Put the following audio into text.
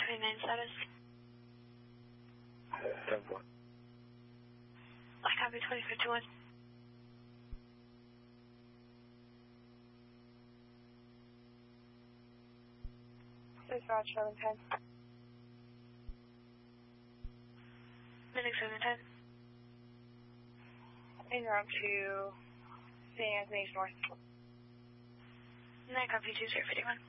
29 status. 10-4. I copy 2051. This is Roger 710. Minix 710. En route to St. Anthony's North. 9 copy 2051.